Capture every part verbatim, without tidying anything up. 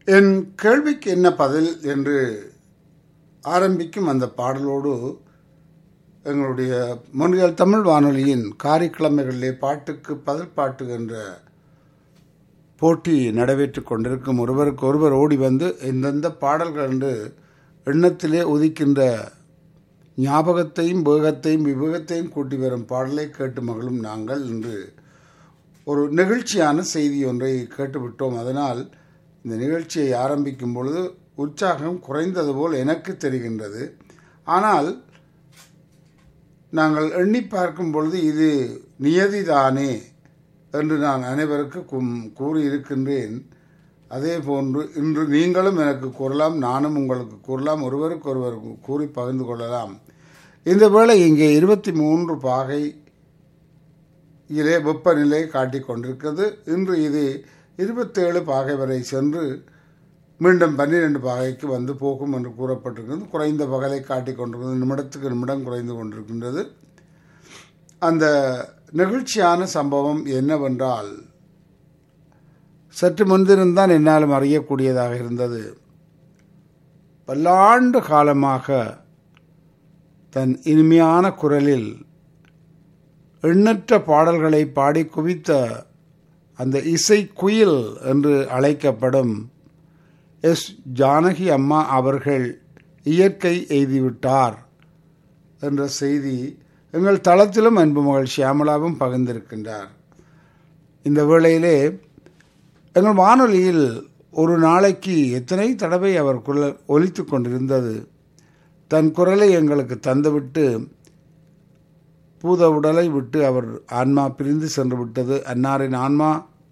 என் கேள்விக்கு என்ன பதில் என்று ஆரம்பிக்கும் அந்த பாடலோடு எங்களுடைய முன்னியல் தமிழ் வானொலியின் காரிக்கிழமைகளிலே பாட்டுக்கு பதில் பாட்டு என்ற போட்டி நடைபெற்றுக் கொண்டிருக்கும். ஒருவருக்கு ஒருவர் ஓடி வந்து எந்தெந்த பாடல்கள் என்று எண்ணத்திலே உதிக்கின்ற ஞாபகத்தையும் வேகத்தையும் விவேகத்தையும் கூட்டி வரும் பாடலை கேட்டு மகளும் நாங்கள் இன்று ஒரு நெகிழ்ச்சியான செய்தி ஒன்றை கேட்டுவிட்டோம். அதனால் இந்த நிகழ்ச்சியை ஆரம்பிக்கும் பொழுது உற்சாகம் குறைந்தது போல் எனக்கு தெரிகின்றது. ஆனால் நாங்கள் எண்ணி பார்க்கும் பொழுது இது நியதிதானே என்று நான் அனைவருக்கும் கூறியிருக்கின்றேன். அதே போன்று இன்று நீங்களும் எனக்கு கூறலாம், நானும் உங்களுக்கு கூறலாம், ஒருவருக்கு ஒருவர் கூறி பகிர்ந்து கொள்ளலாம். இந்த வேளை இங்கே இருபத்தி மூன்று பாகை இலே வெப்பநிலை காட்டிக் கொண்டிருக்கிறது. இன்று இது இருபத்தேழு பாகை வரை சென்று மீண்டும் பன்னிரெண்டு பாகைக்கு வந்து போகும் என்று கூறப்பட்டிருக்கிறது. குறைந்த பகலை காட்டிக் கொண்டிருக்கிறது, நிமிடத்துக்கு நிமிடம் குறைந்து கொண்டிருக்கின்றது. அந்த நெகிழ்ச்சியான சம்பவம் என்னவென்றால், சற்று முன்திருந்தான் என்னாலும் அறியக்கூடியதாக இருந்தது. பல்லாண்டு காலமாக தன் இனிமையான குரலில் எண்ணற்ற பாடல்களை பாடி குவித்த அந்த இசை குயில் என்று அழைக்கப்படும் எஸ் ஜானகி அம்மா அவர்கள் இயற்கை எய்திவிட்டார் என்ற செய்தி எங்கள் தளத்திலும் அன்பு மகள் ஷியாமலாவும் பகிர்ந்திருக்கின்றார். இந்த வேளையிலே எங்கள் வானொலியில் ஒரு நாளைக்கு எத்தனை தடவை அவர் குரல் ஒலித்து கொண்டிருந்தது. தன் குரலை எங்களுக்கு தந்துவிட்டு பூத உடலை விட்டு அவர் ஆன்மா பிரிந்து சென்று விட்டது. அன்னாரின் ஆன்மா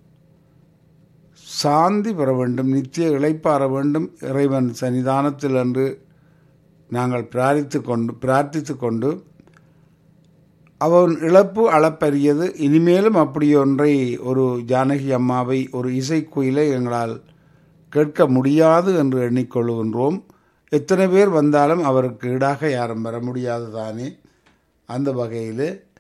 சாந்தி பெற வேண்டும், நித்திய இளைப்பாற வேண்டும் இறைவன் சன்னிதானத்தில் என்று நாங்கள் பிரார்த்தித்து கொண்டு பிரார்த்தித்து கொண்டு அவன் இழப்பு அளப்பரியது. இனிமேலும் அப்படியொன்றை ஒரு ஜானகி அம்மாவை, ஒரு இசைக்குயிலை எங்களால் கேட்க முடியாது என்று எண்ணிக்கொள்கின்றோம். எத்தனை பேர் வந்தாலும் அவருக்கு ஈடாக யாரும் வர முடியாது தானே. அந்த வகையில்